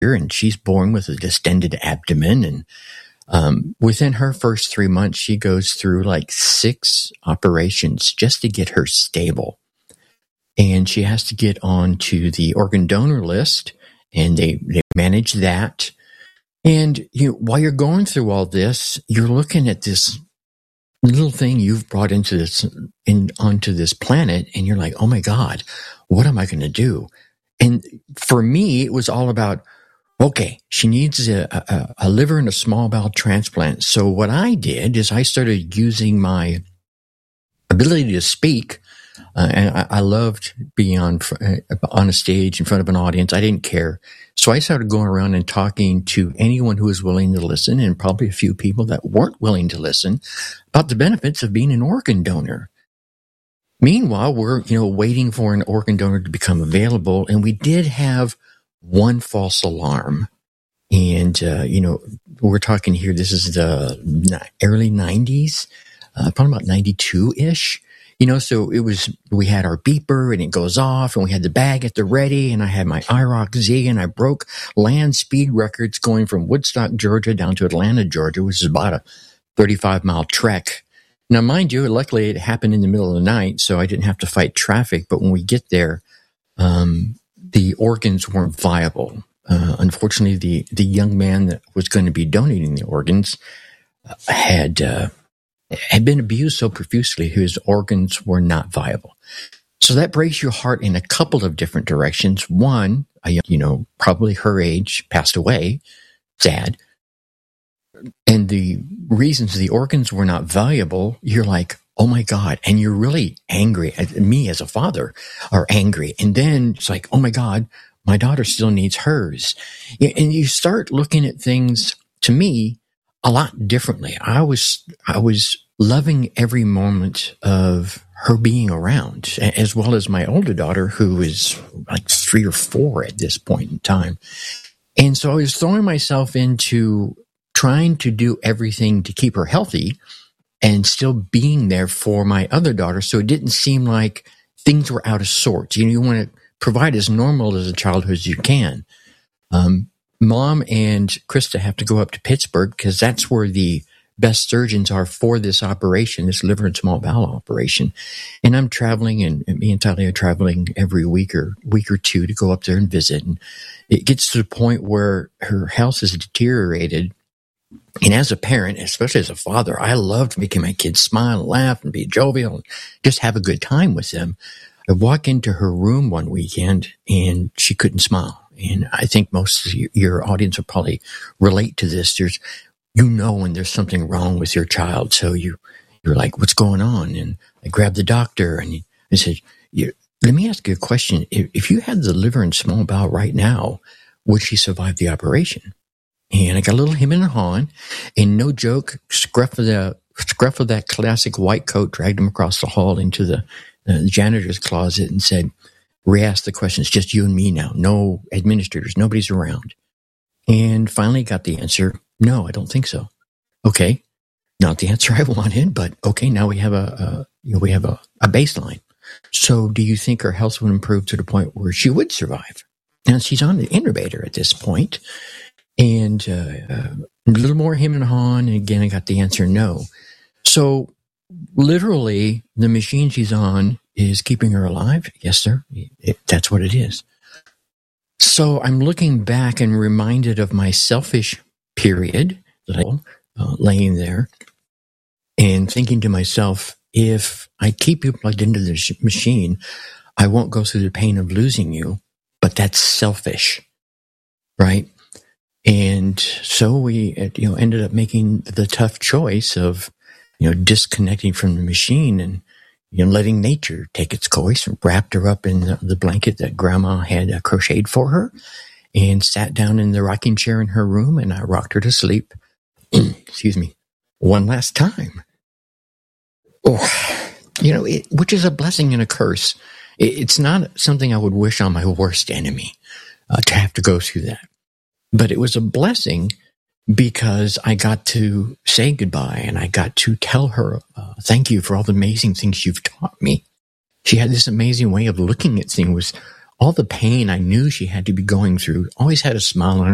and she's born with a distended abdomen. And within her first 3 months, she goes through like 6 operations just to get her stable. And she has to get onto the organ donor list, and they manage that. And while you're going through all this, you're looking at this little thing you've brought onto this planet, and you're like, oh my God, what am I going to do? And for me, it was all about, okay, she needs a liver and a small bowel transplant. So what I did is I started using my ability to speak. And I loved being on a stage in front of an audience. I didn't care. So I started going around and talking to anyone who was willing to listen, and probably a few people that weren't willing to listen, about the benefits of being an organ donor. Meanwhile, we're, waiting for an organ donor to become available. And we did have one false alarm. And, we're talking here, this is the early 90s, probably about 92-ish. So we had our beeper and it goes off, and we had the bag at the ready, and I had my IROC Z, and I broke land speed records going from Woodstock, Georgia down to Atlanta, Georgia, which is about a 35-mile trek. Now, mind you, luckily it happened in the middle of the night, so I didn't have to fight traffic. But when we get there, the organs weren't viable. Unfortunately, the young man that was going to be donating the organs had been abused so profusely, his organs were not viable. So that breaks your heart in a couple of different directions. One, probably her age, passed away, sad. And the reasons the organs were not valuable, you're like, oh my God. And you're really angry. Me as a father are angry. And then it's like, oh my God, my daughter still needs hers. And you start looking at things, to me, a lot differently. I was loving every moment of her being around, as well as my older daughter, who is like 3 or 4 at this point in time. And so I was throwing myself into trying to do everything to keep her healthy and still being there for my other daughter. So it didn't seem like things were out of sorts. You want to provide as normal as a childhood as you can. Mom and Krista have to go up to Pittsburgh because that's where the best surgeons are for this operation, this liver and small bowel operation. And I'm traveling, and me and Talia are traveling every week or two to go up there and visit. And it gets to the point where her health has deteriorated. And as a parent, especially as a father, I loved making my kids smile and laugh and be jovial and just have a good time with them. I walk into her room one weekend and she couldn't smile. And I think most of your audience will probably relate to this. When there's something wrong with your child. So you're like, what's going on? And I grabbed the doctor and I said, let me ask you a question. If you had the liver and small bowel right now, would she survive the operation? And I got a little hem and hawing, and no joke, scruff of that classic white coat, dragged him across the hall into the janitor's closet and said, re-ask the question. It's just you and me now. No administrators. Nobody's around. And finally got the answer. No, I don't think so. Okay. Not the answer I wanted, but okay. Now we have a baseline. So do you think her health would improve to the point where she would survive? Now she's on the incubator at this point, and a little more hem and haw, and again, I got the answer no. So literally the machine she's on is keeping her alive. Yes, sir. That's what it is. So I'm looking back and reminded of my selfish period that I laying there and thinking to myself, if I keep you plugged into this machine, I won't go through the pain of losing you, but that's selfish, right? And so we, ended up making the tough choice of, disconnecting from the machine and, letting nature take its course, and wrapped her up in the blanket that Grandma had crocheted for her, and sat down in the rocking chair in her room, and I rocked her to sleep. Excuse me. One last time. Oh, which is a blessing and a curse. It's not something I would wish on my worst enemy, to have to go through that. But it was a blessing because I got to say goodbye, and I got to tell her, thank you for all the amazing things you've taught me. She had this amazing way of looking at things with all the pain I knew she had to be going through, always had a smile on